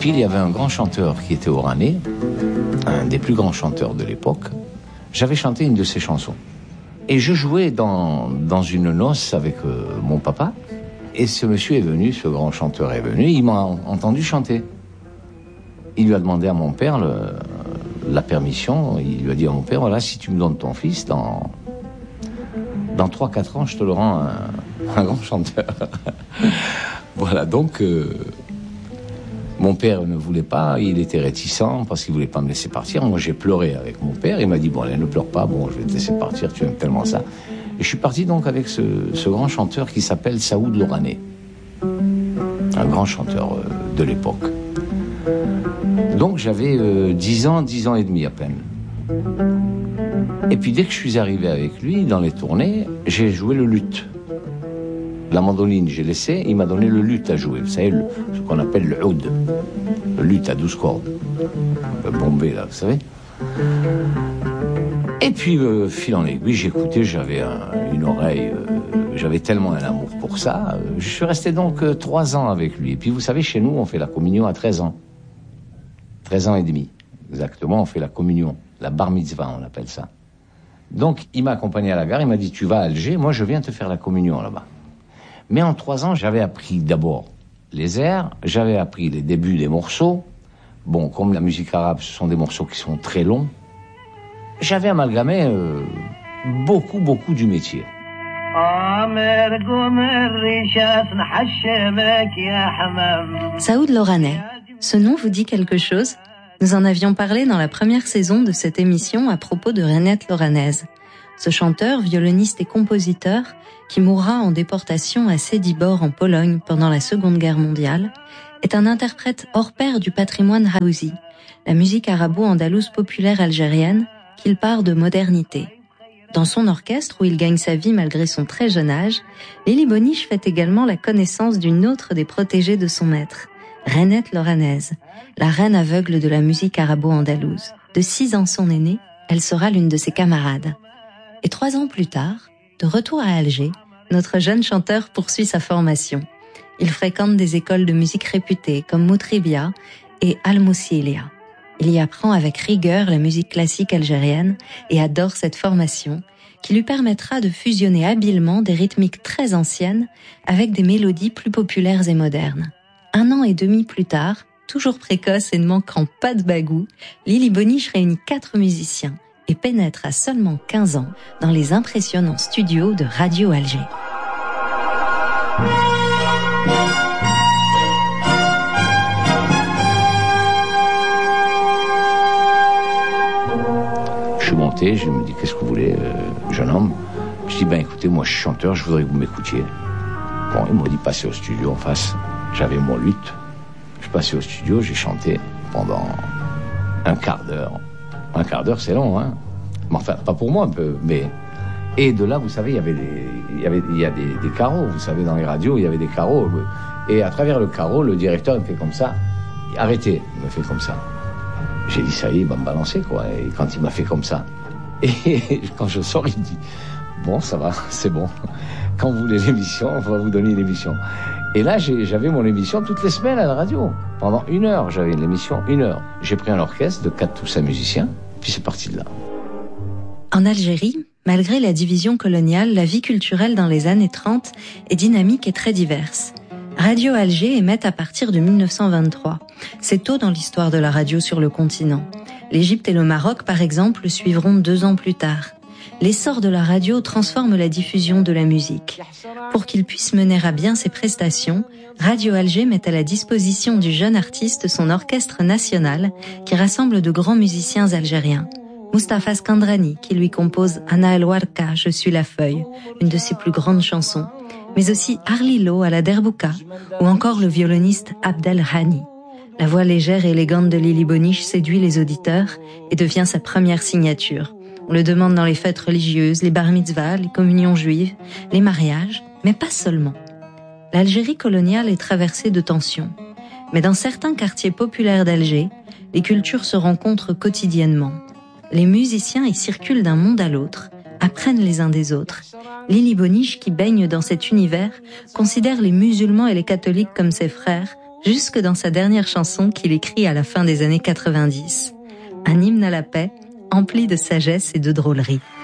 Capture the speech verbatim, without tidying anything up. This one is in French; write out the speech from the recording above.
puis il y avait un grand chanteur qui était oranais, un des plus grands chanteurs de l'époque. J'avais chanté une de ses chansons. Et je jouais dans, dans une noce avec euh, mon papa. Et ce monsieur est venu, ce grand chanteur est venu, il m'a entendu chanter. Il lui a demandé à mon père le, la permission. Il lui a dit à mon père, voilà, si tu me donnes ton fils, dans, dans trois quatre ans, je te le rends un, un grand chanteur. Voilà, donc... Euh, Mon père ne voulait pas, il était réticent parce qu'il voulait pas me laisser partir. Moi, j'ai pleuré avec mon père. Il m'a dit, bon, allez, ne pleure pas, bon, je vais te laisser partir, tu aimes tellement ça. Et je suis parti donc avec ce, ce grand chanteur qui s'appelle Saoud Loranais. Un grand chanteur euh, de l'époque. Donc, j'avais euh, dix ans, dix ans et demi à peine. Et puis, dès que je suis arrivé avec lui, dans les tournées, j'ai joué le luth. La mandoline, j'ai laissé, il m'a donné le luth à jouer. Vous savez, le, ce qu'on appelle le oud. Le luth à douze cordes. Le bombé, là, vous savez. Et puis, euh, fil en aiguille, j'écoutais, j'avais un, une oreille, euh, j'avais tellement un amour pour ça. Euh, je suis resté donc euh, trois ans avec lui. Et puis, vous savez, chez nous, on fait la communion à treize ans. treize ans et demi. Exactement, on fait la communion. La bar mitzvah, on appelle ça. Donc, il m'a accompagné à la gare, il m'a dit, tu vas à Alger, moi, je viens te faire la communion là-bas. Mais en trois ans, j'avais appris d'abord les airs, j'avais appris les débuts des morceaux. Bon, comme la musique arabe, ce sont des morceaux qui sont très longs. J'avais amalgamé euh, beaucoup, beaucoup du métier. Saoud Loranais, ce nom vous dit quelque chose ? Nous en avions parlé dans la première saison de cette émission à propos de Reinette Loranaise. Ce chanteur, violoniste et compositeur, qui mourra en déportation à Sédibor en Pologne pendant la Seconde Guerre mondiale, est un interprète hors pair du patrimoine haouzi, la musique arabo-andalouse populaire algérienne qu'il part de modernité. Dans son orchestre, où il gagne sa vie malgré son très jeune âge, Lili Bonniche fait également la connaissance d'une autre des protégées de son maître, Reinette Loranaise, la reine aveugle de la musique arabo-andalouse. De six ans son aînée, elle sera l'une de ses camarades. Et trois ans plus tard, de retour à Alger, notre jeune chanteur poursuit sa formation. Il fréquente des écoles de musique réputées comme Moutribia et Al-Moussilia. Il y apprend avec rigueur la musique classique algérienne et adore cette formation qui lui permettra de fusionner habilement des rythmiques très anciennes avec des mélodies plus populaires et modernes. Un an et demi plus tard, toujours précoce et ne manquant pas de bagou, Lili Bonniche réunit quatre musiciens et pénètre à seulement quinze ans dans les impressionnants studios de Radio Alger. Je suis monté, je me dis, qu'est-ce que vous voulez, euh, jeune homme ? Je dis, ben écoutez, moi je suis chanteur, je voudrais que vous m'écoutiez. Bon, ils m'ont dit, passez au studio en face. J'avais mon luth. Je suis passé au studio, j'ai chanté pendant un quart d'heure. Un quart d'heure, c'est long, hein. Mais enfin, pas pour moi un peu, mais... Et de là, vous savez, il y avait des, il y avait, il y a des, des carreaux. Vous savez, dans les radios, il y avait des carreaux. Et à travers le carreau, le directeur me fait comme ça. Arrêtez, il me fait comme ça. J'ai dit, ça y est, il va me balancer, quoi. Et quand il m'a fait comme ça, et quand je sors, il dit, bon, ça va, c'est bon. Quand vous voulez l'émission, on va vous donner une émission. Et là, j'ai, j'avais mon émission toutes les semaines à la radio. Pendant une heure, j'avais une émission, une heure. J'ai pris un orchestre de quatre ou cinq musiciens, puis c'est parti de là. En Algérie, malgré la division coloniale, la vie culturelle dans les années trente est dynamique et très diverse. Radio Alger émet à partir de mille neuf cent vingt-trois. C'est tôt dans l'histoire de la radio sur le continent. L'Égypte et le Maroc, par exemple, le suivront deux ans plus tard. L'essor de la radio transforme la diffusion de la musique. Pour qu'il puisse mener à bien ses prestations, Radio Alger met à la disposition du jeune artiste son orchestre national qui rassemble de grands musiciens algériens. Mustapha Skandrani qui lui compose Ana El Warka, Je suis la feuille, une de ses plus grandes chansons, mais aussi Arlilo à la derbouka ou encore le violoniste Abdel Hani. La voix légère et élégante de Lili Bonniche séduit les auditeurs et devient sa première signature. On le demande dans les fêtes religieuses, les bar mitzvahs, les communions juives, les mariages, mais pas seulement. L'Algérie coloniale est traversée de tensions. Mais dans certains quartiers populaires d'Alger, les cultures se rencontrent quotidiennement. Les musiciens y circulent d'un monde à l'autre, apprennent les uns des autres. Lili Bonniche, qui baigne dans cet univers, considère les musulmans et les catholiques comme ses frères, jusque dans sa dernière chanson qu'il écrit à la fin des années quatre-vingt-dix. Un hymne à la paix, empli de sagesse et de drôlerie.